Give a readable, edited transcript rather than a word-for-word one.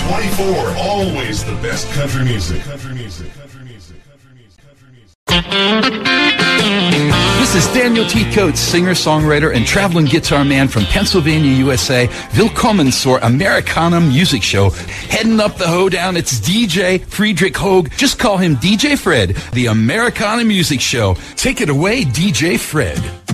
24, always the best country music. This is Daniel T. Coates, singer-songwriter and traveling guitar man from Pennsylvania, USA. Willkommen zur Americana Music Show. Heading up the hoedown, it's DJ Friedrich Hoag. Just call him DJ Fred, the Americana Music Show. Take it away, DJ Fred.